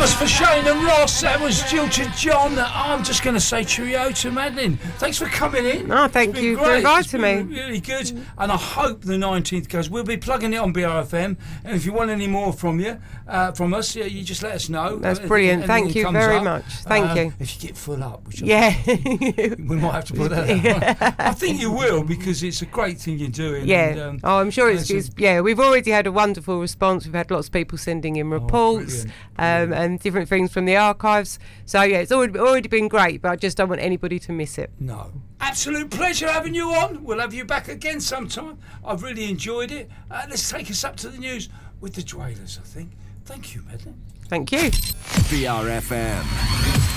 was for Shane and Ross. That was Jill to John. I'm just going to say cheerio to Madeline. Thanks for coming in. No, thank you for inviting me. Really good. And I hope the 19th goes. We'll be plugging it on BRFM. And if you want any more from us, you just let us know. That's brilliant. Thank you very much. Thank you. If you get full up, which we might have to put that out. I think you will, because it's a great thing you're doing. Yeah. And, I'm sure it's we've already had a wonderful response. We've had lots of people sending in reports and different things from the archives. So yeah, it's already been great, but I just don't want anybody to miss it. No. Absolute pleasure having you on. We'll have you back again sometime. I've really enjoyed it. Let's take us up to the news with the Dwellers, I think. Thank you, Madeline. Thank you. BRFM.